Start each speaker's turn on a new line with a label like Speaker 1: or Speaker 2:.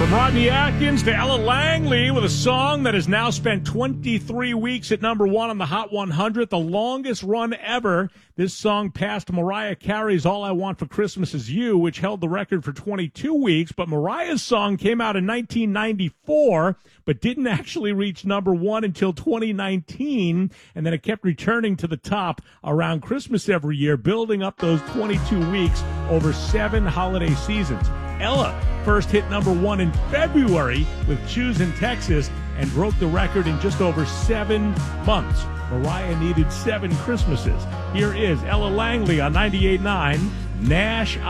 Speaker 1: From Rodney Atkins to Ella Langley with a song that has now spent 23 weeks at number one on the Hot 100, the longest run ever. This song passed Mariah Carey's All I Want for Christmas Is You, which held the record for 22 weeks. But Mariah's song came out in 1994, but didn't actually reach number one until 2019. And then it kept returning to the top around Christmas every year, building up those 22 weeks over 7 holiday seasons. Ella first hit number one in February with Choose in Texas and broke the record in just over 7 months. Mariah needed 7 Christmases. Here is Ella Langley on 98.9 Nash